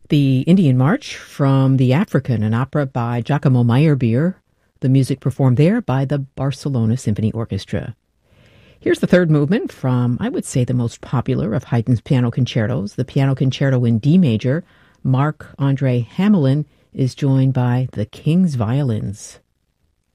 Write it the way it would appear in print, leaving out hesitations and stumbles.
The Indian March from the African, an opera by Giacomo Meyerbeer. The music performed there by the Barcelona Symphony Orchestra. Here's the third movement from, I would say, the most popular of Haydn's piano concertos, the Piano Concerto in D major. Marc-André Hamelin is joined by the King's Violins.